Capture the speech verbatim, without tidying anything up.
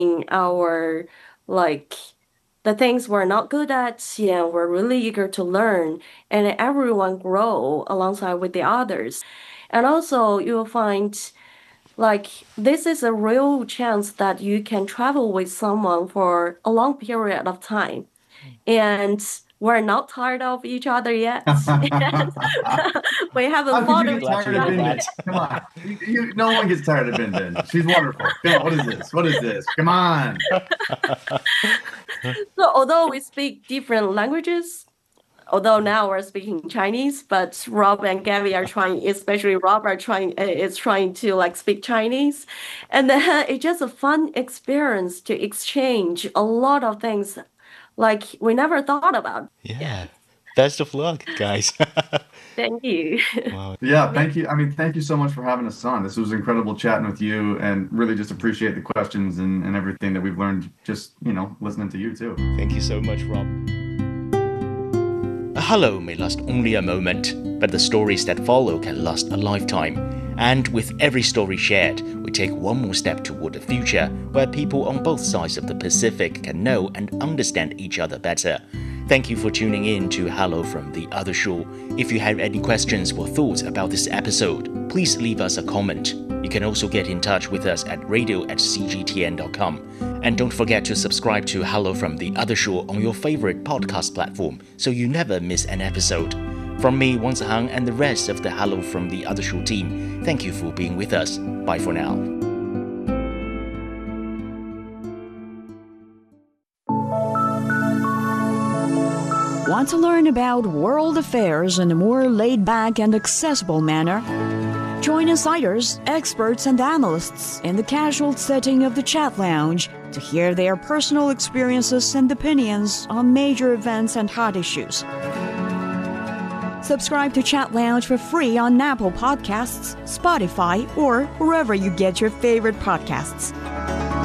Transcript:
our like the things we're not good at, you know, we're really eager to learn, and everyone grow alongside with the others. And also you'll find like this is a real chance that you can travel with someone for a long period of time. And we're not tired of each other yet. And we have a How could you lot of get Glad to tired of hear time. Bin that. Come on. You, you, no one gets tired of Bin Bin. She's wonderful. Come on, what is this? What is this? Come on. So although we speak different languages, although now we're speaking Chinese, but Rob and Gabby are trying, especially Rob are trying uh, is trying to like speak Chinese, and then it's just a fun experience to exchange a lot of things like we never thought about. Yeah, Yeah. Best of luck, guys. thank you. Wow. Yeah, thank you. I mean, thank you so much for having us on. This was incredible chatting with you and really just appreciate the questions and, and everything that we've learned just, you know, listening to you too. Thank you so much, Rob. A hello may last only a moment, but the stories that follow can last a lifetime. And with every story shared, we take one more step toward a future where people on both sides of the Pacific can know and understand each other better. Thank you for tuning in to Hello from the Other Shore. If you have any questions or thoughts about this episode, please leave us a comment. You can also get in touch with us at radio at c g t n dot com. And don't forget to subscribe to Hello from the Other Shore on your favorite podcast platform so you never miss an episode. From me, Wang Zihang, and the rest of the Hello from the Other Shore team, thank you for being with us. Bye for now. Want to learn about world affairs in a more laid-back and accessible manner? Join insiders, experts, and analysts in the casual setting of the Chat Lounge to hear their personal experiences and opinions on major events and hot issues. Subscribe to Chat Lounge for free on Apple Podcasts, Spotify, or wherever you get your favorite podcasts.